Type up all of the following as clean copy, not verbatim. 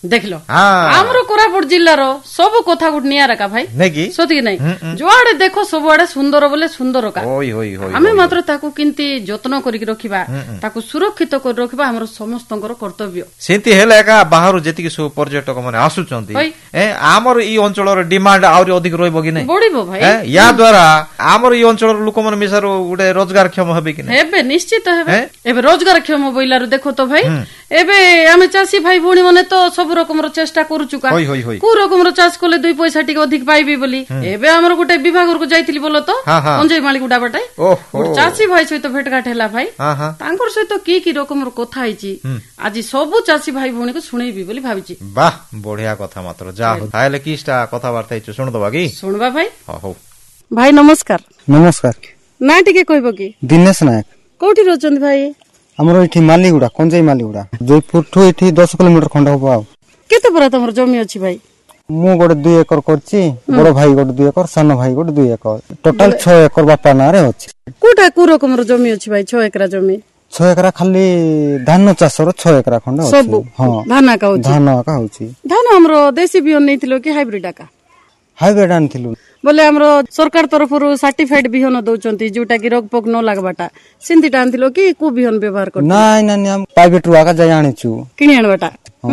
देख लो आमर कोरापुट जिल्लार सब कथा गुट नियारा का भाई नहीं सती नहीं जुआड़े देखो सब आड़े सुंदर बोले सुंदर का आमे मात्र ताकू किंती जत्न करिक रखिबा ताकू सुरक्षित कर रखिबा हमर समस्तंकर कर्तव्य सेंती हेला का बाहर जेतिक सब पर्यटक माने आसुचंती आमर ई अंचलर डिमांड आउरी अधिक रहबो कि नै बढिबो भाई या द्वारा आमर ई अंचलर लोक मन मिसार गुटे रोजगार क्षम हेबे कि नै हेबे निश्चित हेबे एबे रोजगार क्षम बोइलार देखो तो भाई एबे आमे चासी भाई भोणी माने तो सब रकमर चेष्टा करूचु का को रकमर चाष कले दुई पैसा टिके अधिक पाइबी बोली एबे हमर गुटे विभाग को जाइतिली बोलो तो अंजय माली गुडा बटाई चासी भाई सहित भेटघाट हैला भाई तांकर सहित की रकमर कथा आइची आज सब चासी भाई भोणी को सुनेबी बोली भाबिची वाह बढ़िया कथा मात्र जा हो ताले किस्टा कथा वार्ता इछु सुन दबा की सुनबा भाई हो भाई नमस्कार नमस्कार ना टिके कहबो की दिनेश नायक कोठी रोचंद भाई हमरो इठी मालीगुडा कंजई मालीगुडा जयपुर ठो इठी 10 किलोमीटर खंड होबो आ केते बरा तमर जमी अछि भाई मु गोटे 2 एकर करछि बड़ भाई गोटे 2 एकर सान भाई गोटे 2 एकर टोटल 6 एकर बापा ना रे अछि कोठा को रकमर जमी अछि भाई 6 एकरा जमी 6 एकरा खाली धान चाषर 6 एकरा खंड अछि सब हां धान का होछि धान हमरो देसी बिहन नैथिलो कि हाइब्रिड का हाइब्रिड आनथिलु बोले हमरो सरकार तरफरु सर्टिफाइड बिहन दउचंती जोटा कि रोग पोक न लागबाटा सिंधिटा आनथिलो कि को बिहन व्यवहार कर नाय नानी हम प्राइवेट रुआ का जाय आनिछु किनि आनबाटा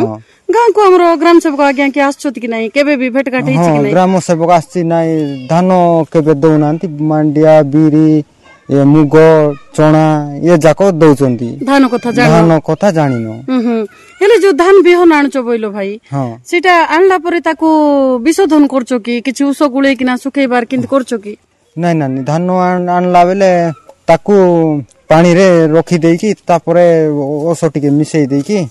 गां को हमरो ग्राम सेवक आज्ञा के आछछत कि नै केबे भी भेटघाट हिछि कि नै ग्राम सेवक आछि नै धान केबे दउनांती मांडिया बीरी ए मुग चना ये जाको दउचंती धान कथा जानिनो हेले जो धान बिहन आणचो बोइलो भाई सेटा आणला परे ताको विशोधन करचो कि किछु उस गुळे किना सुखैबार किंत करचो कि नै नानी धान आणला बेले ताको पानी रे रखी देई कि तापरे ओसो टिके मिसई देई कि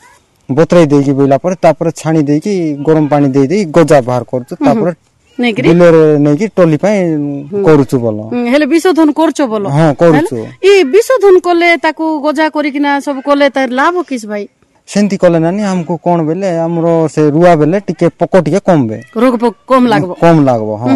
बोतराई देई कि बोइला परे तापरे छाणी देई कि गरम पानी देई देई गजा बाहर करचो तापरे बिलर नै कि टोली पय करूछु बोलो हेले विशोधन करचो बोलो हां करूछु ई विशोधन कोले ताको गजा करी किना सब कोले तार लाभ किस भाई सेंती कोले नानी हमको कोन बेले हमरो से रुआ बेले टिके पको टिके कमबे रोग कम लागबो हां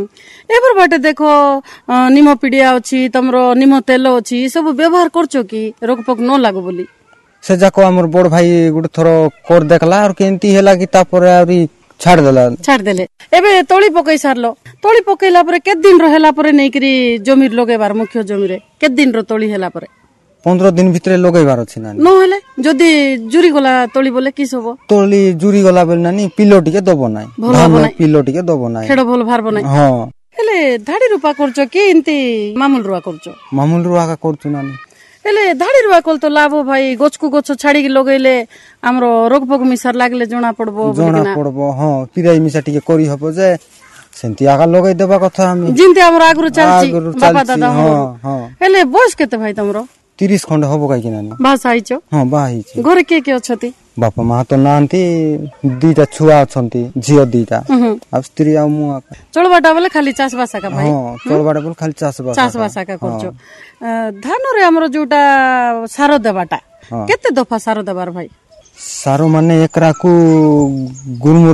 एबर बाटे देखो निमो पीडिया अछि तमरो निमो तेल अछि सब व्यवहार करचो कि रोग पक न लागो बोली से जाको हमर बड़ भाई गुड थरो कर देखला और केंती हेला कि तापरे आरी छाड़ देले एबे तोली पकई सारलो तोली पकईला परे केत दिन रहेला परे नेकरी जमीर लगेबार मुख्य जमीरे केत दिन रो तोली हेला परे 15 दिन भितरे लगेबार अछि नानी न हेले जदी जुरी गला तोली बोले किस होबो तोली जुरी गला बेल नानी पिलो टिके दबो नाय धान पिलो टिके दबो नाय खेडो भल भार बनाय हां हेले धाडी रूपा करचो कि इंती मामूल रुआ करचो मामूल रुआ का करचो नानी हेले धाडी रुआ कल तो लाभ भाई गोचकु गोच छाड़ी के लगेले हमरो रोग पोक मिसार लागले जणा पड़बो हां पिराई मिसा टिके करी हबो जे सेंती आगा लगै देबा कथा हम जिंते हमरो आगरु चालची बापा दादा हां हेले बयस केते भाई तमरो 30 खंड हबो काई कि नानी भाषा आइचो हां बाहिची घरे के अछती बापा मा तो नांती दीटा छुआ अछंती झियो दीटा अब स्त्री आ मु चलबाटा बोले खाली चास बासा का भाई हां चलबाटा बोले खाली चास बासा का करचो धान रे हमरो जोटा सारो देबाटा केते दफा सारो देबार भाई सारो माने एकरा को गुरमुर